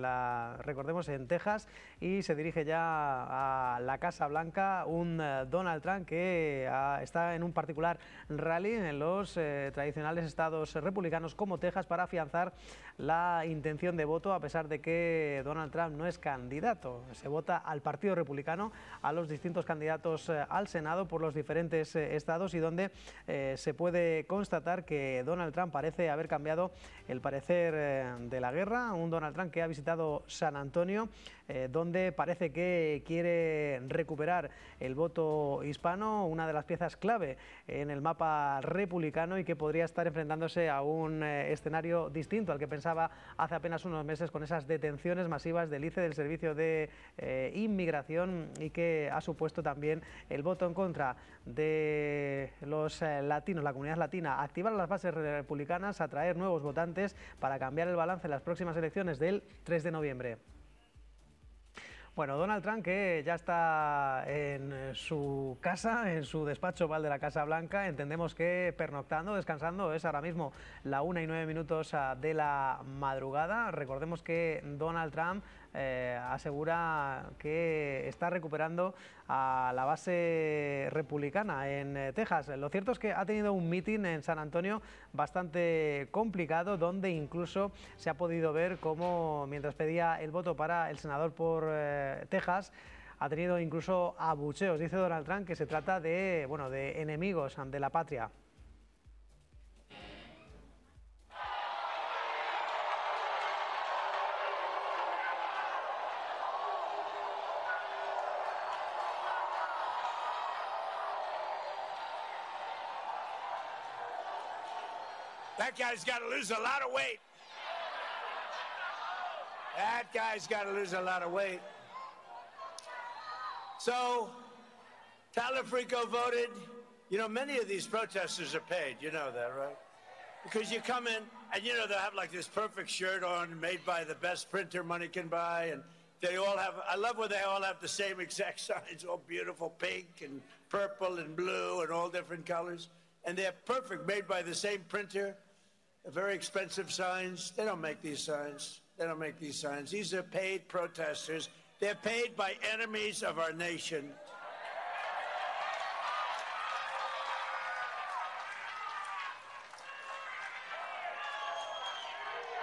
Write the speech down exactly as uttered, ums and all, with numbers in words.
la, recordemos, en Texas, y se dirige ya a la Casa Blanca un eh, Donald Trump que eh, está en un particular rally en los eh, tradicionales estados republicanos como Texas para afianzar la intención de voto, a pesar de que Donald Trump no es candidato. Se vota al Partido Republicano, a los distintos candidatos eh, al Senado por los diferentes eh, estados, y donde eh, se puede constatar que Donald Trump parece haber cambiado el parecer eh, de la guerra. Un Donald Trump que ha visitado San Antonio, eh, donde parece que quiere recuperar el voto hispano, una de las piezas clave en el mapa republicano, y que podría estar enfrentándose a un eh, escenario distinto al que pensaba hace apenas unos meses, con esas detenciones masivas del I C E, del Servicio de eh, Inmigración, y que ha supuesto también el voto en contra de los eh, latinos, la comunidad latina, activar las bases republicanas, atraer nuevos votantes para cambiar el balance en las próximas elecciones del tres de noviembre. Bueno, Donald Trump, que ya está en su casa, en su despacho oval de la Casa Blanca, entendemos que pernoctando, descansando. Es ahora mismo la una y nueve minutos de la madrugada. Recordemos que Donald Trump eh, asegura que está recuperando a la base republicana en eh, Texas. Lo cierto es que ha tenido un mitin en San Antonio bastante complicado, donde incluso se ha podido ver cómo, mientras pedía el voto para el senador por eh, Texas, ha tenido incluso abucheos. Dice Donald Trump que se trata de, bueno, de enemigos de la patria. That guy's got to lose a lot of weight. That guy's got to lose a lot of weight. So, Talafrico voted. You know, many of these protesters are paid. You know that, right? Because you come in, and you know, they'll have like this perfect shirt on, made by the best printer money can buy, and they all have, I love where they all have the same exact signs, all beautiful pink and purple and blue and all different colors. And they're perfect, made by the same printer. Very expensive signs. They don't make these signs. They don't make these signs. These are paid protesters. They're paid by enemies of our nation.